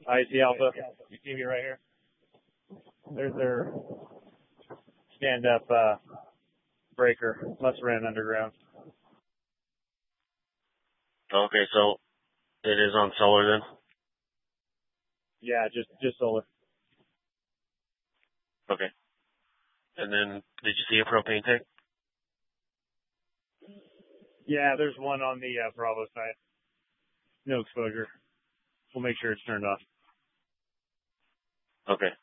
IC Alpha, you see me right here? There's their stand-up breaker. Must have ran underground. Okay, so it is on solar then? Yeah, just solar. Okay. And then, did you see a propane tank? Yeah, there's one on the Bravo side. No exposure. We'll make sure it's turned off. Okay.